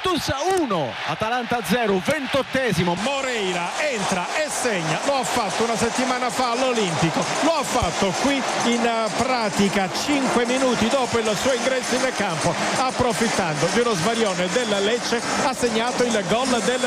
Juventus 1, Atalanta 0, 28esimo. Moreira entra e segna, lo ha fatto una settimana fa all'Olimpico, lo ha fatto qui in pratica 5 minuti dopo il suo ingresso in campo, approfittando di uno svarione del Lecce ha segnato il gol del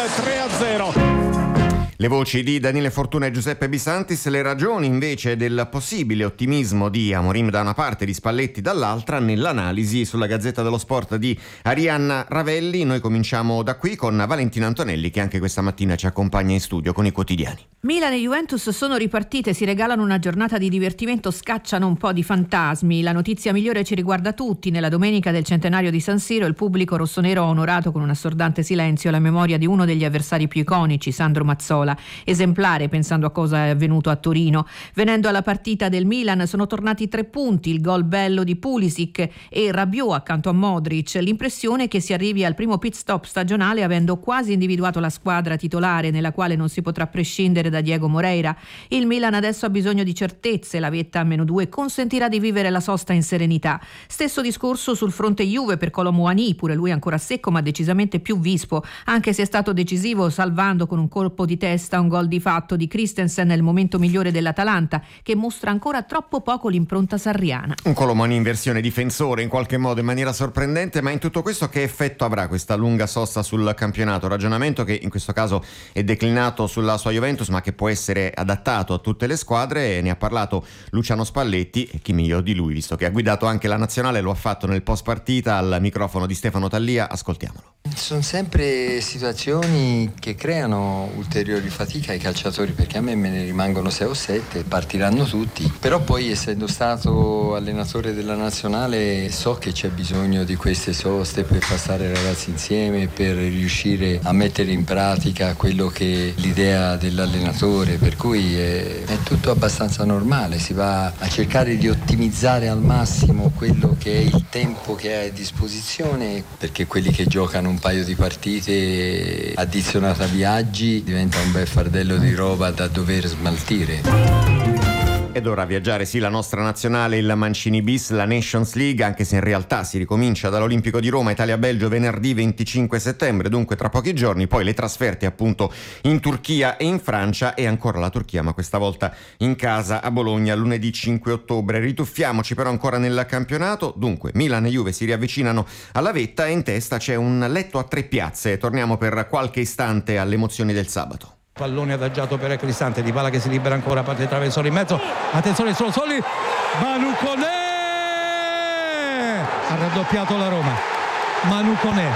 3-0. Le voci di Daniele Fortuna e Giuseppe Bisantis, le ragioni invece del possibile ottimismo di Amorim da una parte, di Spalletti dall'altra, nell'analisi sulla Gazzetta dello Sport di Arianna Ravelli. Noi cominciamo da qui con Valentina Antonelli, che anche questa mattina ci accompagna in studio con i quotidiani. Milan e Juventus sono ripartite, si regalano una giornata di divertimento, scacciano un po' di fantasmi. La notizia migliore ci riguarda tutti. Nella domenica del centenario di San Siro il pubblico rossonero ha onorato con un assordante silenzio la memoria di uno degli avversari più iconici, Sandro Mazzola. Esemplare pensando a cosa è avvenuto a Torino. Venendo alla partita del Milan sono tornati 3 punti, il gol bello di Pulisic e Rabiot accanto a Modric. L'impressione è che si arrivi al primo pit stop stagionale avendo quasi individuato la squadra titolare, nella quale non si potrà prescindere da Diego Moreira. Il Milan adesso ha bisogno di certezze, la vetta a -2 consentirà di vivere la sosta in serenità. Stesso discorso sul fronte Juve per Kolo Muani, pure lui ancora secco ma decisamente più vispo, anche se è stato decisivo salvando con un colpo di testa un gol di fatto di Christensen nel momento migliore dell'Atalanta, che mostra ancora troppo poco l'impronta sarriana. Un Kolo Muani in versione difensore in qualche modo, in maniera sorprendente, ma in tutto questo che effetto avrà questa lunga sosta sul campionato? Ragionamento che in questo caso è declinato sulla sua Juventus, ma che può essere adattato a tutte le squadre. Ne ha parlato Luciano Spalletti, e chi meglio di lui, visto che ha guidato anche la nazionale, lo ha fatto nel post partita al microfono di Stefano Tallia. Ascoltiamolo. Sono sempre situazioni che creano ulteriori fatica ai calciatori, perché a me ne rimangono 6 o 7, partiranno tutti, però poi essendo stato allenatore della nazionale so che c'è bisogno di queste soste per passare i ragazzi insieme, per riuscire a mettere in pratica quello che è l'idea dell'allenatore, per cui è tutto abbastanza normale, si va a cercare di ottimizzare al massimo quello che è il tempo che hai a disposizione, perché quelli che giocano un paio di partite addizionata a viaggi diventa un bel fardello di roba da dover smaltire. Ed ora a viaggiare sì la nostra nazionale, il Mancini bis, la Nations League, anche se in realtà si ricomincia dall'Olimpico di Roma, Italia-Belgio venerdì 25 settembre, dunque tra pochi giorni, poi le trasferte appunto in Turchia e in Francia, e ancora la Turchia ma questa volta in casa a Bologna lunedì 5 ottobre. Rituffiamoci però ancora nel campionato, dunque Milan e Juve si riavvicinano alla vetta e in testa c'è un letto a 3 piazze. Torniamo per qualche istante alle emozioni del sabato. Pallone adagiato per Cristante, Di Bala che si libera ancora, parte traversone in mezzo, attenzione Soli, Manu Koné ha raddoppiato la Roma, Manu Koné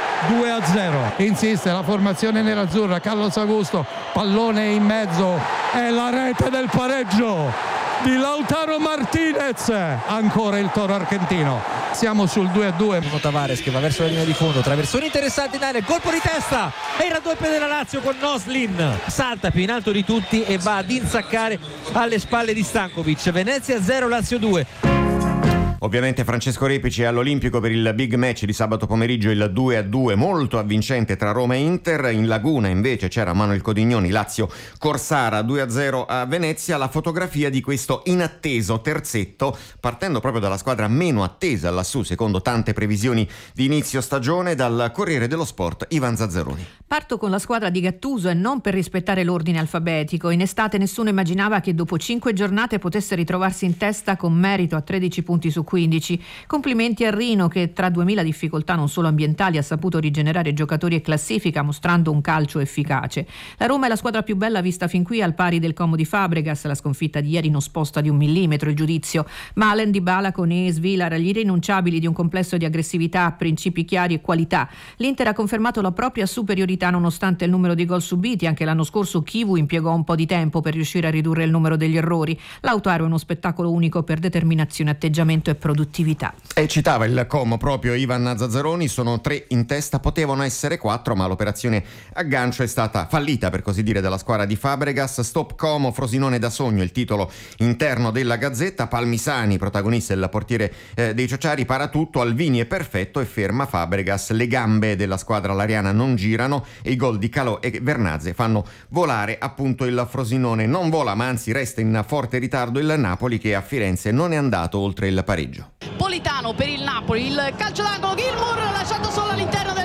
2-0, insiste la formazione nerazzurra, Carlos Augusto, pallone in mezzo, è la rete del pareggio di Lautaro Martinez, ancora il toro argentino, siamo sul 2-2. Tavares che va verso la linea di fondo, traversone interessante in aria, colpo di testa e il raddoppio della Lazio con Noslin, salta più in alto di tutti e va ad insaccare alle spalle di Stankovic. Venezia 0, Lazio 2. Ovviamente Francesco Repici è all'Olimpico per il big match di sabato pomeriggio, il 2-2 molto avvincente tra Roma e Inter. In Laguna invece c'era Manuel Codignoni, Lazio Corsara 2-0 a Venezia. La fotografia di questo inatteso terzetto, partendo proprio dalla squadra meno attesa lassù, secondo tante previsioni di inizio stagione, dal Corriere dello Sport Ivan Zazzaroni. Parto con la squadra di Gattuso e non per rispettare l'ordine alfabetico. In estate nessuno immaginava che dopo 5 giornate potesse ritrovarsi in testa con merito a 13 punti su 15. Complimenti a Rino che tra 2000 difficoltà non solo ambientali ha saputo rigenerare giocatori e classifica mostrando un calcio efficace. La Roma è la squadra più bella vista fin qui, al pari del Como di Fabregas. La sconfitta di ieri non sposta di 1 millimetro il giudizio. Malen, Dybala, Koné, Svilar, gli irrinunciabili di un complesso di aggressività, principi chiari e qualità. L'Inter ha confermato la propria superiorità nonostante il numero di gol subiti. Anche l'anno scorso Chivu impiegò un po' di tempo per riuscire a ridurre il numero degli errori. Lautaro è uno spettacolo unico per determinazione, atteggiamento e produttività. E citava il Como proprio Ivan Zazzaroni, sono 3 in testa, potevano essere 4, ma l'operazione aggancio è stata fallita per così dire dalla squadra di Fabregas. Stop Como, Frosinone da sogno, il titolo interno della Gazzetta. Palmisani, protagonista il portiere dei Ciociari, para tutto, Alvini è perfetto e ferma Fabregas. Le gambe della squadra lariana non girano e i gol di Calò e Vernazze fanno volare appunto il Frosinone. Non vola, ma anzi resta in forte ritardo il Napoli, che a Firenze non è andato oltre il pareggio. Politano per il Napoli, il calcio d'angolo, Gilmour lasciato solo all'interno del